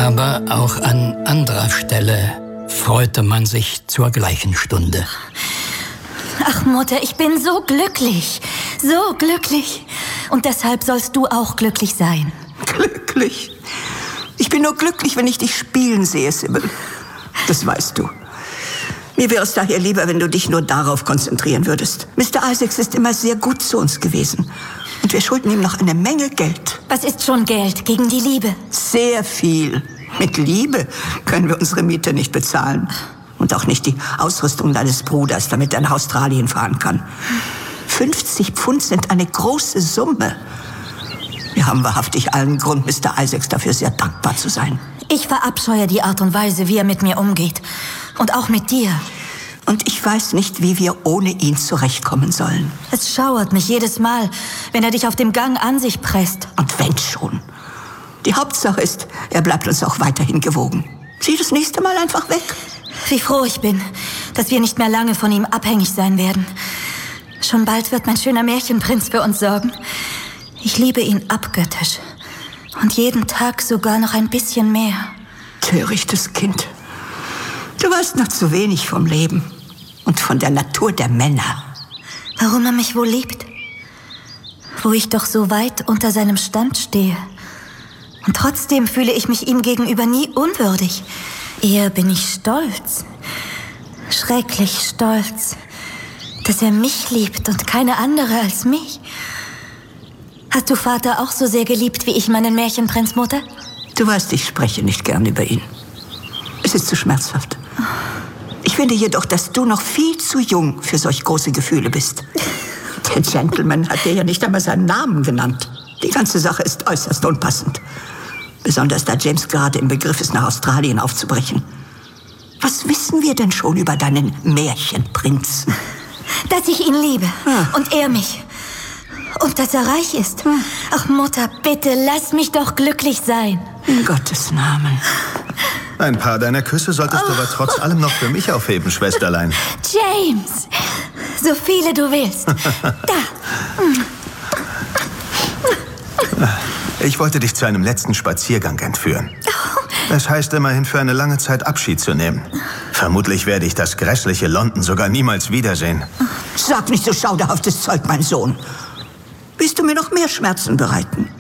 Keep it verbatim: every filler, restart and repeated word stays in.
Aber auch an anderer Stelle freute man sich zur gleichen Stunde. Ach Mutter, ich bin so glücklich, so glücklich. Und deshalb sollst du auch glücklich sein. Glücklich? Ich bin nur glücklich, wenn ich dich spielen sehe, Sybil. Das weißt du. Mir wäre es daher lieber, wenn du dich nur darauf konzentrieren würdest. Mister Isaacs ist immer sehr gut zu uns gewesen. Und wir schulden ihm noch eine Menge Geld. Was ist schon Geld gegen die Liebe? Sehr viel. Mit Liebe können wir unsere Miete nicht bezahlen. Und auch nicht die Ausrüstung deines Bruders, damit er nach Australien fahren kann. fünfzig Pfund sind eine große Summe. Wir haben wahrhaftig allen Grund, Mister Isaacs dafür sehr dankbar zu sein. Ich verabscheue die Art und Weise, wie er mit mir umgeht. Und auch mit dir. Und ich weiß nicht, wie wir ohne ihn zurechtkommen sollen. Es schauert mich jedes Mal, wenn er dich auf dem Gang an sich presst. Und wenn schon. Die Hauptsache ist, er bleibt uns auch weiterhin gewogen. Zieh das nächste Mal einfach weg. Wie froh ich bin, dass wir nicht mehr lange von ihm abhängig sein werden. Schon bald wird mein schöner Märchenprinz für uns sorgen. Ich liebe ihn abgöttisch. Und jeden Tag sogar noch ein bisschen mehr. Törichtes Kind. Du weißt noch zu wenig vom Leben und von der Natur der Männer. Warum er mich wohl liebt? Wo ich doch so weit unter seinem Stand stehe. Und trotzdem fühle ich mich ihm gegenüber nie unwürdig. Eher bin ich stolz. Schrecklich stolz. Dass er mich liebt und keine andere als mich. Hast du Vater auch so sehr geliebt wie ich meinen Märchenprinz, Mutter? Du weißt, ich spreche nicht gern über ihn. Es ist zu schmerzhaft. Ich finde jedoch, dass du noch viel zu jung für solch große Gefühle bist. Der Gentleman hat dir ja nicht einmal seinen Namen genannt. Die ganze Sache ist äußerst unpassend. Besonders da James gerade im Begriff ist, nach Australien aufzubrechen. Was wissen wir denn schon über deinen Märchenprinzen? Dass ich ihn liebe. Ah. Und er mich. Und dass er reich ist. Hm. Ach Mutter, bitte lass mich doch glücklich sein. In Gottes Namen. Ein paar deiner Küsse solltest du aber trotz allem noch für mich aufheben, Schwesterlein. James, so viele du willst. Da. Ich wollte dich zu einem letzten Spaziergang entführen. Es heißt immerhin, für eine lange Zeit Abschied zu nehmen. Vermutlich werde ich das grässliche London sogar niemals wiedersehen. Sag nicht so schauderhaftes Zeug, mein Sohn. Willst du mir noch mehr Schmerzen bereiten?